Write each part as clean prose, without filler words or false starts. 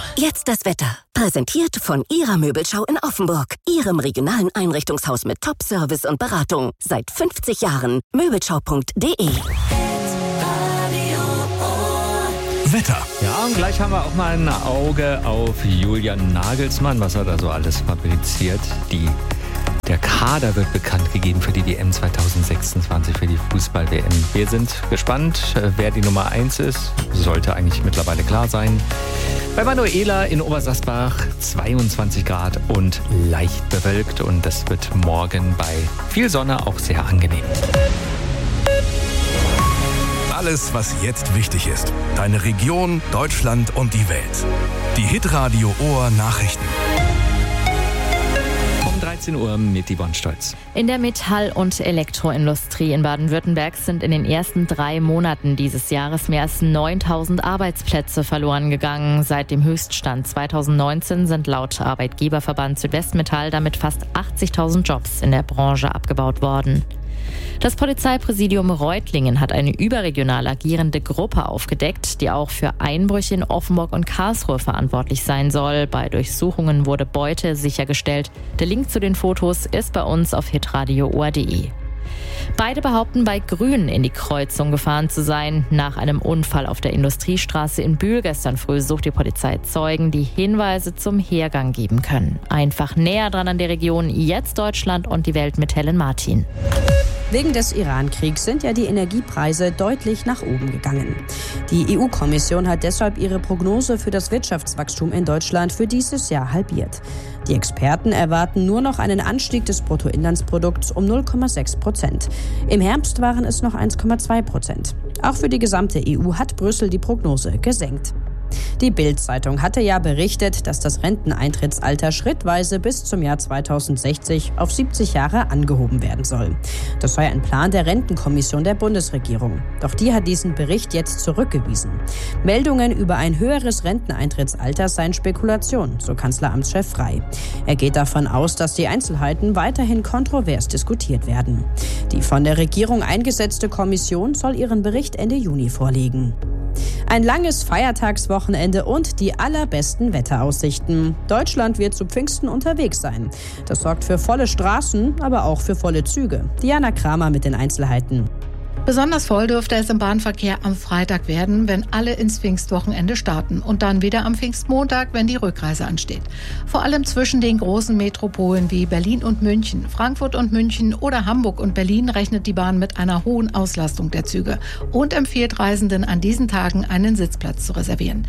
Jetzt das Wetter. Präsentiert von Ihrer Möbelschau in Offenburg. Ihrem regionalen Einrichtungshaus mit Top-Service und Beratung. Seit 50 Jahren. Möbelschau.de. Wetter. Ja, und gleich haben wir auch mal ein Auge auf Julian Nagelsmann, was er da so alles fabriziert. Der Kader wird bekannt gegeben für die WM 2026, für die Fußball-WM. Wir sind gespannt, wer die Nummer 1 ist. Sollte eigentlich mittlerweile klar sein. Bei Manuela in Obersasbach 22 Grad und leicht bewölkt. Und das wird morgen bei viel Sonne auch sehr angenehm. Alles, was jetzt wichtig ist. Deine Region, Deutschland und die Welt. Die Hitradio Ohr Nachrichten. Um 13 Uhr mit Yvonne Stolz. In der Metall- und Elektroindustrie in Baden-Württemberg sind in den ersten 3 Monaten dieses Jahres mehr als 9.000 Arbeitsplätze verloren gegangen. Seit dem Höchststand 2019 sind laut Arbeitgeberverband Südwestmetall damit fast 80.000 Jobs in der Branche abgebaut worden. Das Polizeipräsidium Reutlingen hat eine überregional agierende Gruppe aufgedeckt, die auch für Einbrüche in Offenburg und Karlsruhe verantwortlich sein soll. Bei Durchsuchungen wurde Beute sichergestellt. Der Link zu den Fotos ist bei uns auf hitradio.de. Beide behaupten, bei Grün in die Kreuzung gefahren zu sein. Nach einem Unfall auf der Industriestraße in Bühl gestern früh sucht die Polizei Zeugen, die Hinweise zum Hergang geben können. Einfach näher dran an der Region, jetzt Deutschland und die Welt mit Helen Martin. Wegen des Iran-Kriegs sind ja die Energiepreise deutlich nach oben gegangen. Die EU-Kommission hat deshalb ihre Prognose für das Wirtschaftswachstum in Deutschland für dieses Jahr halbiert. Die Experten erwarten nur noch einen Anstieg des Bruttoinlandsprodukts um 0,6%. Im Herbst waren es noch 1,2%. Auch für die gesamte EU hat Brüssel die Prognose gesenkt. Die Bild-Zeitung hatte ja berichtet, dass das Renteneintrittsalter schrittweise bis zum Jahr 2060 auf 70 Jahre angehoben werden soll. Das sei ein Plan der Rentenkommission der Bundesregierung. Doch die hat diesen Bericht jetzt zurückgewiesen. Meldungen über ein höheres Renteneintrittsalter seien Spekulation, so Kanzleramtschef Frey. Er geht davon aus, dass die Einzelheiten weiterhin kontrovers diskutiert werden. Die von der Regierung eingesetzte Kommission soll ihren Bericht Ende Juni vorlegen. Ein langes Feiertagswochenende und die allerbesten Wetteraussichten. Deutschland wird zu Pfingsten unterwegs sein. Das sorgt für volle Straßen, aber auch für volle Züge. Diana Kramer mit den Einzelheiten. Besonders voll dürfte es im Bahnverkehr am Freitag werden, wenn alle ins Pfingstwochenende starten und dann wieder am Pfingstmontag, wenn die Rückreise ansteht. Vor allem zwischen den großen Metropolen wie Berlin und München, Frankfurt und München oder Hamburg und Berlin rechnet die Bahn mit einer hohen Auslastung der Züge und empfiehlt Reisenden an diesen Tagen einen Sitzplatz zu reservieren.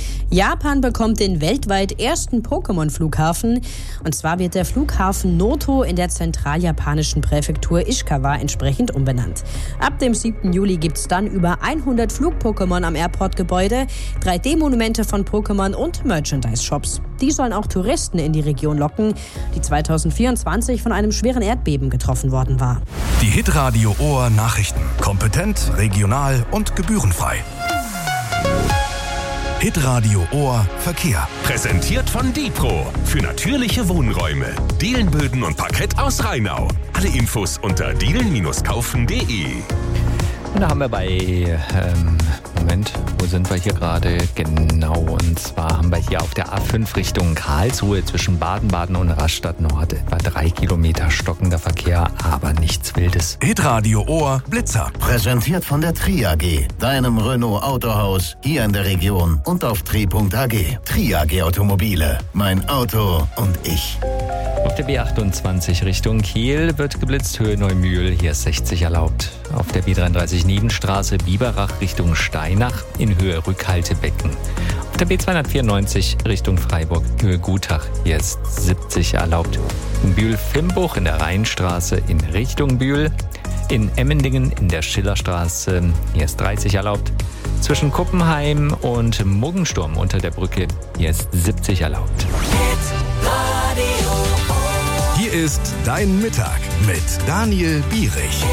Japan bekommt den weltweit ersten Pokémon-Flughafen. Und zwar wird der Flughafen Noto in der zentraljapanischen Präfektur Ishikawa entsprechend umbenannt. Ab dem 7. Juli gibt es dann über 100 Flug-Pokémon am Airport-Gebäude, 3D-Monumente von Pokémon und Merchandise-Shops. Die sollen auch Touristen in die Region locken, die 2024 von einem schweren Erdbeben getroffen worden war. Die Hitradio Ohr Nachrichten. Kompetent, regional und gebührenfrei. Hitradio Ohr Verkehr. Präsentiert von Dipro für natürliche Wohnräume. Dielenböden und Parkett aus Rheinau. Alle Infos unter dielen-kaufen.de. Und da haben wir wo sind wir hier gerade? Genau, und zwar haben wir hier auf der A5 Richtung Karlsruhe zwischen Baden-Baden und Rastatt Nord etwa 3 Kilometer stockender Verkehr, aber nichts Wildes. Hitradio Ohr Blitzer. Präsentiert von der Tri AG, deinem Renault Autohaus hier in der Region und auf tri.ag. Tri AG Automobile, mein Auto und ich. Auf der B28 Richtung Kiel wird geblitzt, Höhe Neumühl, hier ist 60 erlaubt. Auf der B33 Nebenstraße Biberach Richtung Steinach in Höhe Rückhaltebecken. Auf der B294 Richtung Freiburg, Höhe Gutach, hier ist 70 erlaubt. In Bühl-Fimbuch in der Rheinstraße in Richtung Bühl. In Emmendingen in der Schillerstraße, hier ist 30 erlaubt. Zwischen Kuppenheim und Muggensturm unter der Brücke, hier ist 70 erlaubt. Hier ist Dein Mittag mit Daniel Bierich.